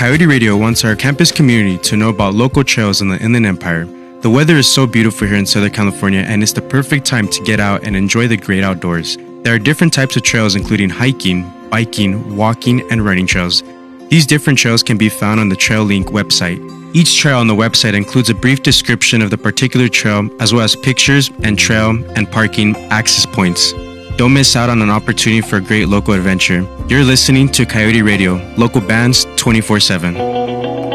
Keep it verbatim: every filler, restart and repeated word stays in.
Coyote Radio wants our campus community to know about local trails in the Inland Empire. The weather is so beautiful here in Southern California, and it's the perfect time to get out and enjoy the great outdoors. There are different types of trails, including hiking, biking, walking, and running trails. These different trails can be found on the TrailLink website. Each trail on the website includes a brief description of the particular trail, as well as pictures and trail and parking access points. Don't miss out on an opportunity for a great local adventure. You're listening to Coyote Radio, local bands twenty-four seven.